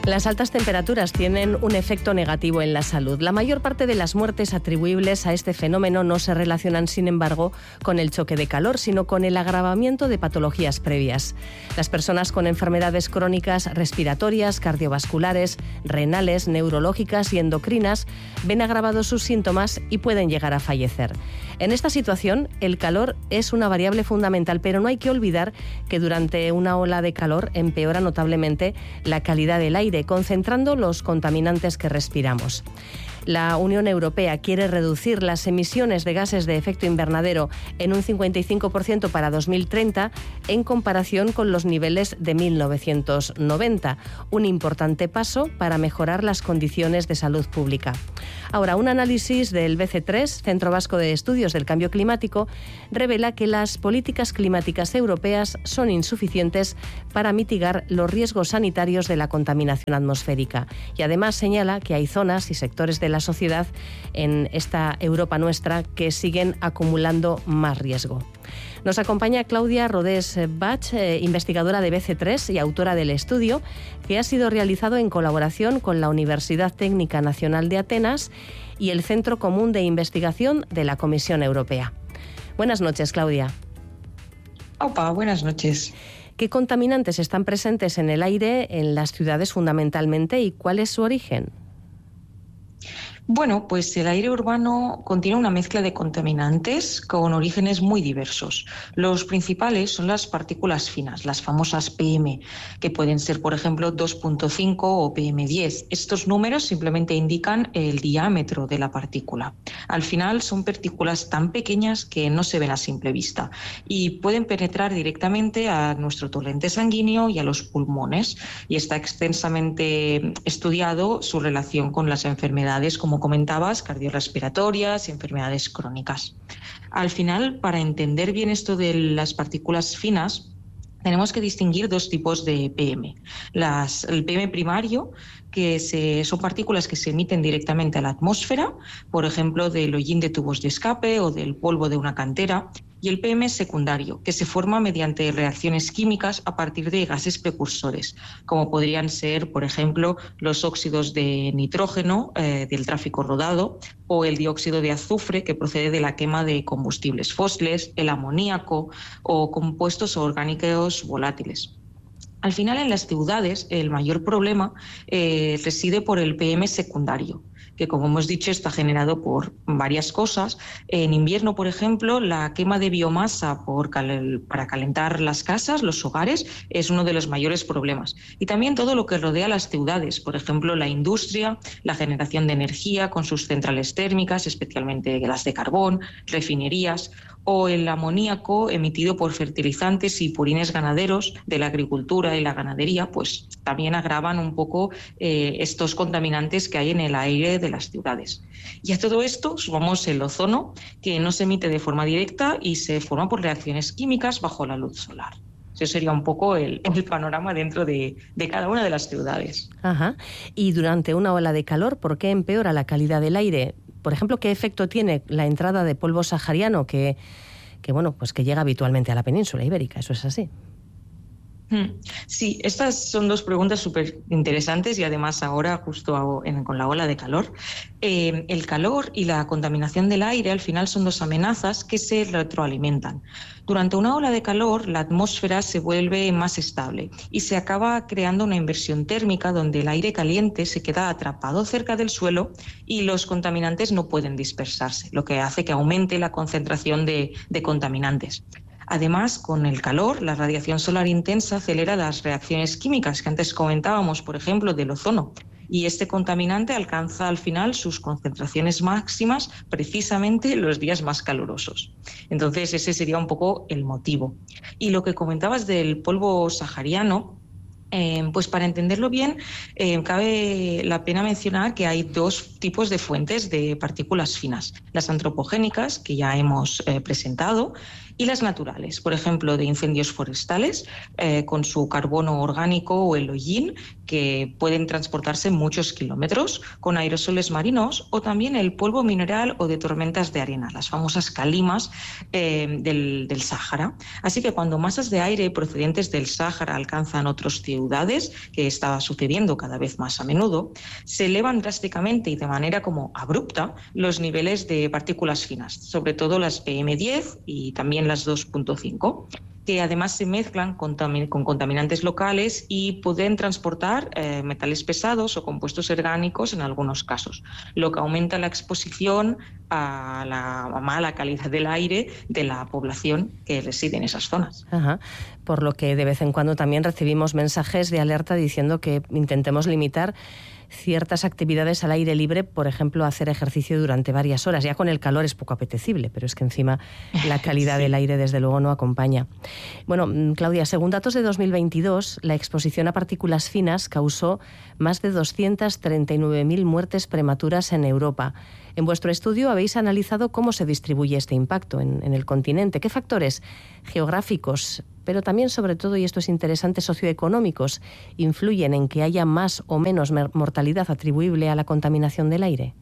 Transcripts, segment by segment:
Las altas temperaturas tienen un efecto negativo en la salud. La mayor parte de las muertes atribuibles a este fenómeno no se relacionan, sin embargo, con el choque de calor, sino con el agravamiento de patologías previas. Las personas con enfermedades crónicas respiratorias, cardiovasculares, renales, neurológicas y endocrinas ven agravados sus síntomas y pueden llegar a fallecer. En esta situación, el calor es una variable fundamental, pero no hay que olvidar que durante una ola de calor empeora notablemente la calidad del aire, concentrando los contaminantes que respiramos. La Unión Europea quiere reducir las emisiones de gases de efecto invernadero en un 55% para 2030 en comparación con los niveles de 1990, un importante paso para mejorar las condiciones de salud pública. Ahora, un análisis del BC3, Centro Vasco de Estudios del Cambio Climático, revela que las políticas climáticas europeas son insuficientes para mitigar los riesgos sanitarios de la contaminación atmosférica y además señala que hay zonas y sectores de la sociedad en esta Europa nuestra que siguen acumulando más riesgo. Nos acompaña Claudia Rodés Bach, investigadora de BC3 y autora del estudio, que ha sido realizado en colaboración con la Universidad Técnica Nacional de Atenas y el Centro Común de Investigación de la Comisión Europea. Buenas noches, Claudia. Opa, buenas noches. ¿Qué contaminantes están presentes en el aire en las ciudades fundamentalmente y cuál es su origen? Bueno, pues el aire urbano contiene una mezcla de contaminantes con orígenes muy diversos. Los principales son las partículas finas, las famosas PM, que pueden ser, por ejemplo, 2.5 o PM10. Estos números simplemente indican el diámetro de la partícula. Al final son partículas tan pequeñas que no se ven a simple vista y pueden penetrar directamente a nuestro torrente sanguíneo y a los pulmones. Y está extensamente estudiado su relación con las enfermedades, como comentabas, cardiorrespiratorias y enfermedades crónicas. Al final, para entender bien esto de las partículas finas, tenemos que distinguir dos tipos de PM. El PM primario, que son partículas que se emiten directamente a la atmósfera, por ejemplo, del hollín de tubos de escape o del polvo de una cantera, y el PM secundario, que se forma mediante reacciones químicas a partir de gases precursores, como podrían ser, por ejemplo, los óxidos de nitrógeno del tráfico rodado o el dióxido de azufre que procede de la quema de combustibles fósiles, el amoníaco o compuestos orgánicos volátiles. Al final, en las ciudades, el mayor problema reside por el PM secundario, que, como hemos dicho, está generado por varias cosas. En invierno, por ejemplo, la quema de biomasa para calentar las casas, los hogares, es uno de los mayores problemas. Y también todo lo que rodea las ciudades, por ejemplo, la industria, la generación de energía con sus centrales térmicas, especialmente las de carbón, refinerías, o el amoníaco emitido por fertilizantes y purines ganaderos de la agricultura y la ganadería, pues también agravan un poco estos contaminantes que hay en el aire de las ciudades. Y a todo esto sumamos el ozono, que no se emite de forma directa y se forma por reacciones químicas bajo la luz solar. Eso sería un poco el panorama dentro de cada una de las ciudades. Ajá. Y durante una ola de calor, ¿por qué empeora la calidad del aire? Por ejemplo, ¿qué efecto tiene la entrada de polvo sahariano que llega habitualmente a la península ibérica? ¿Eso es así? Sí, estas son dos preguntas súper interesantes y además ahora justo con la ola de calor. El calor y la contaminación del aire al final son dos amenazas que se retroalimentan. Durante una ola de calor la atmósfera se vuelve más estable y se acaba creando una inversión térmica donde el aire caliente se queda atrapado cerca del suelo y los contaminantes no pueden dispersarse, lo que hace que aumente la concentración de contaminantes. Además, con el calor, la radiación solar intensa acelera las reacciones químicas que antes comentábamos, por ejemplo, del ozono. Y este contaminante alcanza al final sus concentraciones máximas precisamente en los días más calurosos. Entonces, ese sería un poco el motivo. Y lo que comentabas del polvo sahariano, pues para entenderlo bien, cabe la pena mencionar que hay dos tipos de fuentes de partículas finas. Las antropogénicas, que ya hemos presentado, y las naturales, por ejemplo, de incendios forestales, con su carbono orgánico o el hollín, que pueden transportarse muchos kilómetros, con aerosoles marinos o también el polvo mineral o de tormentas de arena, las famosas calimas del Sáhara. Así que cuando masas de aire procedentes del Sáhara alcanzan otras ciudades, que está sucediendo cada vez más a menudo, se elevan drásticamente y de manera como abrupta los niveles de partículas finas, sobre todo las PM10 y también las 2.5, que además se mezclan con contaminantes locales y pueden transportar metales pesados o compuestos orgánicos en algunos casos, lo que aumenta la exposición a la mala calidad del aire de la población que reside en esas zonas. Ajá. Por lo que de vez en cuando también recibimos mensajes de alerta diciendo que intentemos limitar ciertas actividades al aire libre, por ejemplo, hacer ejercicio durante varias horas. Ya con el calor es poco apetecible, pero es que encima la calidad del aire desde luego no acompaña. Bueno, Claudia, según datos de 2022, la exposición a partículas finas causó más de 239.000 muertes prematuras en Europa. En vuestro estudio habéis analizado cómo se distribuye este impacto en el continente. ¿Qué factores geográficos, pero también, sobre todo, y esto es interesante, socioeconómicos, influyen en que haya más o menos mortalidad atribuible a la contaminación del aire?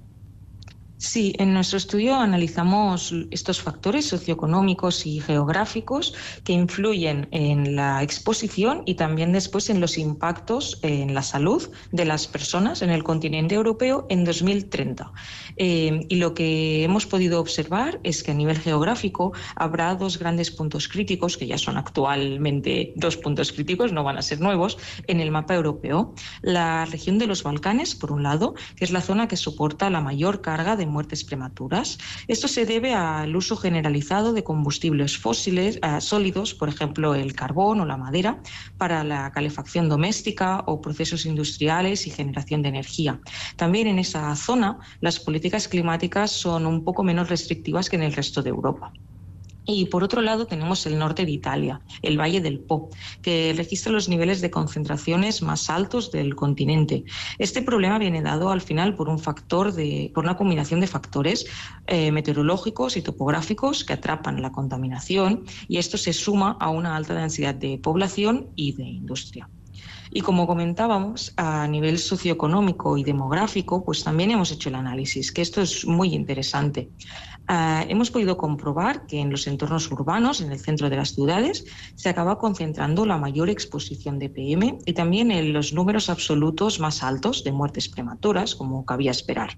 Sí, en nuestro estudio analizamos estos factores socioeconómicos y geográficos que influyen en la exposición y también después en los impactos en la salud de las personas en el continente europeo en 2030. Y lo que hemos podido observar es que a nivel geográfico habrá dos grandes puntos críticos, que ya son actualmente dos puntos críticos, no van a ser nuevos, en el mapa europeo. La región de los Balcanes, por un lado, que es la zona que soporta la mayor carga de muertes prematuras. Esto se debe al uso generalizado de combustibles fósiles sólidos, por ejemplo el carbón o la madera, para la calefacción doméstica o procesos industriales y generación de energía. También en esa zona las políticas climáticas son un poco menos restrictivas que en el resto de Europa. Y por otro lado tenemos el norte de Italia, el Valle del Po, que registra los niveles de concentraciones más altos del continente. Este problema viene dado al final por una combinación de factores meteorológicos y topográficos que atrapan la contaminación, y esto se suma a una alta densidad de población y de industria. Y como comentábamos, a nivel socioeconómico y demográfico, pues también hemos hecho el análisis, que esto es muy interesante. Hemos podido comprobar que en los entornos urbanos, en el centro de las ciudades, se acaba concentrando la mayor exposición de PM y también en los números absolutos más altos de muertes prematuras, como cabía esperar.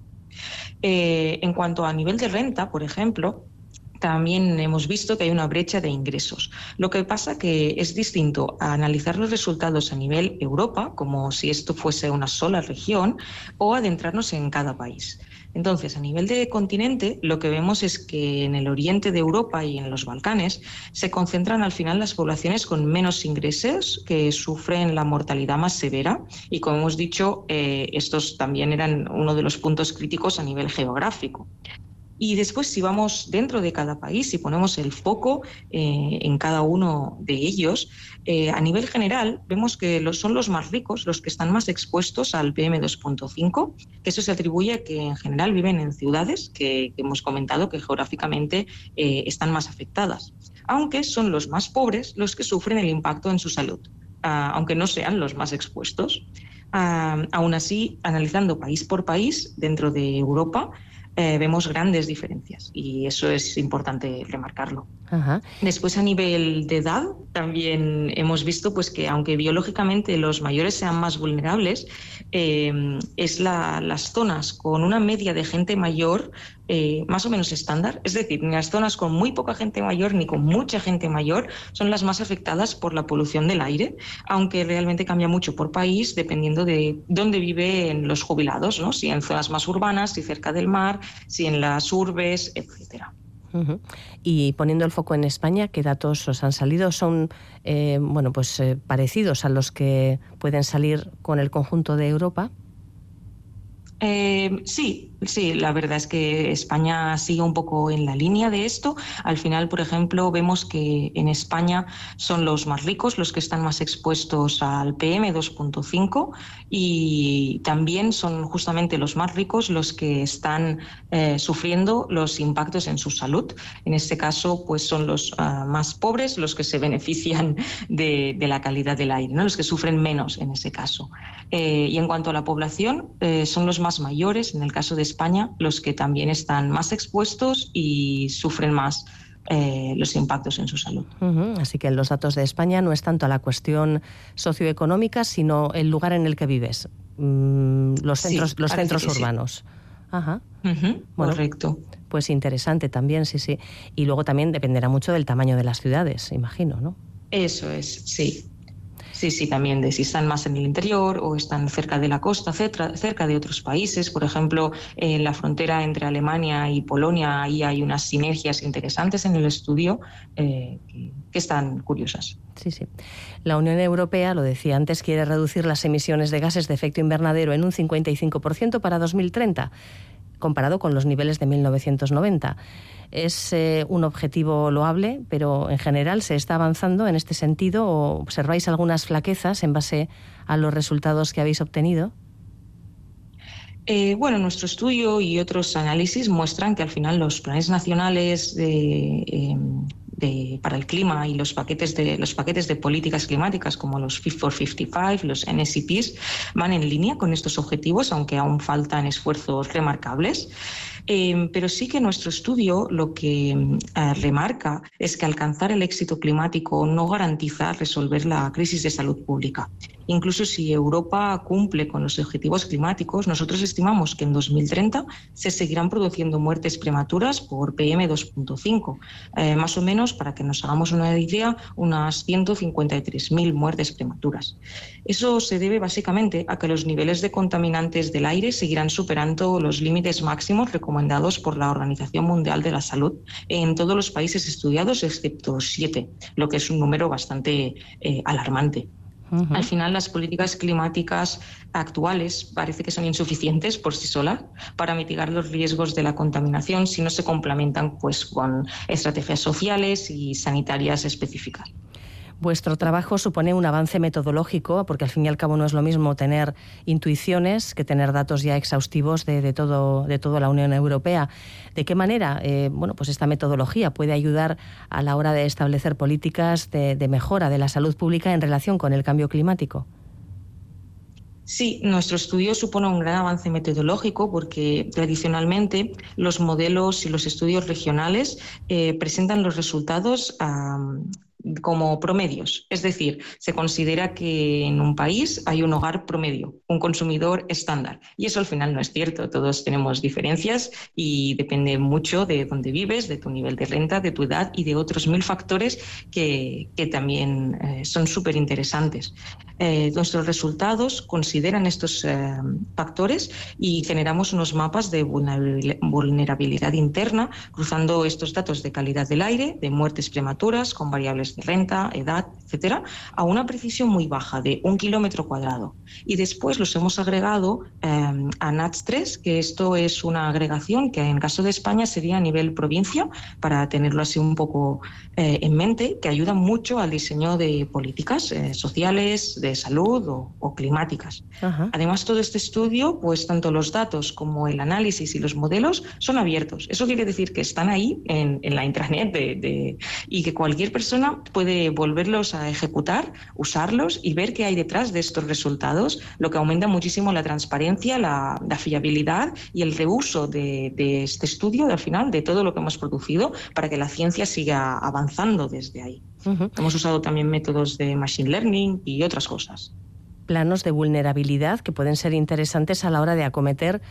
En cuanto a nivel de renta, por ejemplo, también hemos visto que hay una brecha de ingresos. Lo que pasa que es distinto a analizar los resultados a nivel Europa, como si esto fuese una sola región, o adentrarnos en cada país. Entonces, a nivel de continente, lo que vemos es que en el oriente de Europa y en los Balcanes se concentran al final las poblaciones con menos ingresos, que sufren la mortalidad más severa, y como hemos dicho, estos también eran uno de los puntos críticos a nivel geográfico. Y después, si vamos dentro de cada país y ponemos el foco en cada uno de ellos, a nivel general vemos que son los más ricos los que están más expuestos al PM2.5, que eso se atribuye a que en general viven en ciudades que hemos comentado que geográficamente están más afectadas, aunque son los más pobres los que sufren el impacto en su salud, aunque no sean los más expuestos. Aún así, analizando país por país dentro de Europa, vemos grandes diferencias y eso es importante remarcarlo. Ajá. Después, a nivel de edad, también hemos visto pues, que aunque biológicamente los mayores sean más vulnerables, es las zonas con una media de gente mayor más o menos estándar, es decir, ni las zonas con muy poca gente mayor ni con mucha gente mayor son las más afectadas por la polución del aire, aunque realmente cambia mucho por país dependiendo de dónde viven los jubilados, ¿no? Si en zonas más urbanas, si cerca del mar, si en las urbes, etcétera. Uh-huh. Y poniendo el foco en España, ¿qué datos os han salido? ¿Son parecidos a los que pueden salir con el conjunto de Europa? Sí, Sí, la verdad es que España sigue un poco en la línea de esto. Al final, por ejemplo, vemos que en España son los más ricos los que están más expuestos al PM2.5 y también son justamente los más ricos los que están sufriendo los impactos en su salud. En este caso, pues son los más pobres los que se benefician de la calidad del aire, ¿no? Los que sufren menos en ese caso. Y en cuanto a la población, son los más mayores, en el caso de España, los que también están más expuestos y sufren más los impactos en su salud. Así que los datos de España no es tanto la cuestión socioeconómica, sino el lugar en el que vives, los centros urbanos. Sí. Ajá. Bueno, correcto. Pues interesante también, sí. Y luego también dependerá mucho del tamaño de las ciudades, imagino, ¿no? Eso es, sí. Sí, también de si están más en el interior o están cerca de la costa, cerca de otros países. Por ejemplo, en la frontera entre Alemania y Polonia, ahí hay unas sinergias interesantes en el estudio que están curiosas. Sí. La Unión Europea, lo decía antes, quiere reducir las emisiones de gases de efecto invernadero en un 55% para 2030, comparado con los niveles de 1990. Es un objetivo loable, pero en general se está avanzando en este sentido. ¿O observáis algunas flaquezas en base a los resultados que habéis obtenido? Bueno, nuestro estudio y otros análisis muestran que al final los planes nacionales para el clima y los paquetes de políticas climáticas como los Fit for 55, los NCPs, van en línea con estos objetivos, aunque aún faltan esfuerzos remarcables. Pero sí que nuestro estudio lo que remarca es que alcanzar el éxito climático no garantiza resolver la crisis de salud pública. Incluso si Europa cumple con los objetivos climáticos, nosotros estimamos que en 2030 se seguirán produciendo muertes prematuras por PM2.5. Más o menos, para que nos hagamos una idea, unas 153.000 muertes prematuras. Eso se debe básicamente a que los niveles de contaminantes del aire seguirán superando los límites máximos recomendados por la Organización Mundial de la Salud en todos los países estudiados, excepto 7, lo que es un número bastante alarmante. Al final, las políticas climáticas actuales parece que son insuficientes por sí solas para mitigar los riesgos de la contaminación si no se complementan pues, con estrategias sociales y sanitarias específicas. Vuestro trabajo supone un avance metodológico, porque al fin y al cabo no es lo mismo tener intuiciones que tener datos ya exhaustivos de toda la Unión Europea. ¿De qué manera pues esta metodología puede ayudar a la hora de establecer políticas de mejora de la salud pública en relación con el cambio climático? Sí, nuestro estudio supone un gran avance metodológico porque tradicionalmente los modelos y los estudios regionales presentan los resultados como promedios. Es decir, se considera que en un país hay un hogar promedio, un consumidor estándar. Y eso al final no es cierto. Todos tenemos diferencias y depende mucho de dónde vives, de tu nivel de renta, de tu edad y de otros 1000 factores que también son súper interesantes. Nuestros resultados consideran estos factores y generamos unos mapas de vulnerabilidad interna, cruzando estos datos de calidad del aire, de muertes prematuras, con variables de renta, edad, etcétera, a una precisión muy baja de 1 kilómetro cuadrado. Y después los hemos agregado a NUTS3, que esto es una agregación que en caso de España sería a nivel provincia, para tenerlo así un poco en mente, que ayuda mucho al diseño de políticas sociales, de salud o climáticas. Ajá. Además, todo este estudio, pues tanto los datos como el análisis y los modelos son abiertos. Eso quiere decir que están ahí en la intranet y que cualquier persona puede volverlos a ejecutar, usarlos y ver qué hay detrás de estos resultados, lo que aumenta muchísimo la transparencia, la fiabilidad y el reuso de este estudio, al final, de todo lo que hemos producido, para que la ciencia siga avanzando desde ahí. Uh-huh. Hemos usado también métodos de machine learning y otras cosas. Planos de vulnerabilidad que pueden ser interesantes a la hora de acometer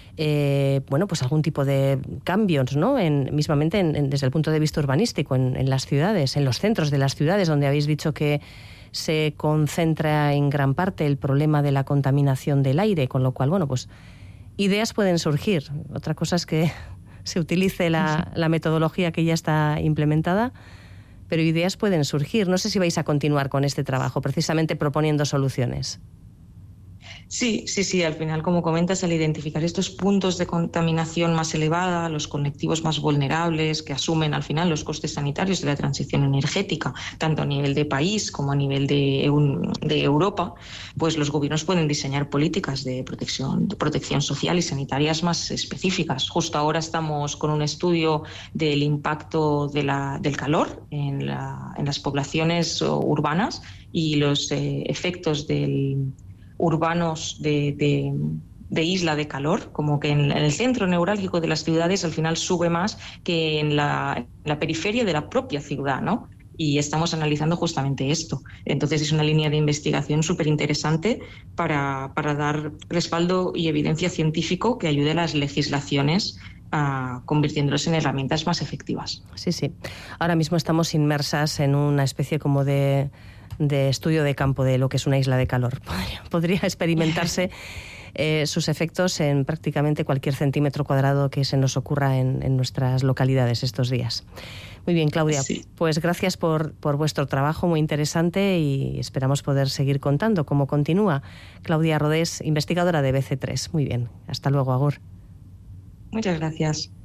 pues algún tipo de cambios, ¿no? Mismamente desde el punto de vista urbanístico, en las ciudades, en los centros de las ciudades, donde habéis dicho que se concentra en gran parte el problema de la contaminación del aire, con lo cual, pues ideas pueden surgir. Otra cosa es que se utilice la metodología que ya está implementada, pero ideas pueden surgir. No sé si vais a continuar con este trabajo, precisamente proponiendo soluciones. Sí, al final, como comentas, al identificar estos puntos de contaminación más elevada, los colectivos más vulnerables que asumen al final los costes sanitarios de la transición energética, tanto a nivel de país como a nivel de Europa, pues los gobiernos pueden diseñar políticas de protección social y sanitarias más específicas. Justo ahora estamos con un estudio del impacto del calor en las poblaciones urbanas y los efectos urbanos de isla de calor, como que en el centro neurálgico de las ciudades al final sube más que en la periferia de la propia ciudad, ¿no? Y estamos analizando justamente esto. Entonces es una línea de investigación súper interesante para dar respaldo y evidencia científico que ayude a las legislaciones convirtiéndolos en herramientas más efectivas. Sí. Ahora mismo estamos inmersas en una especie como de estudio de campo de lo que es una isla de calor. Podría experimentarse sus efectos en prácticamente cualquier centímetro cuadrado que se nos ocurra en nuestras localidades estos días. Muy bien, Claudia, sí. Pues gracias por vuestro trabajo muy interesante y esperamos poder seguir contando cómo continúa. Claudia Rodés, investigadora de BC3. Muy bien, hasta luego, agur. Muchas gracias.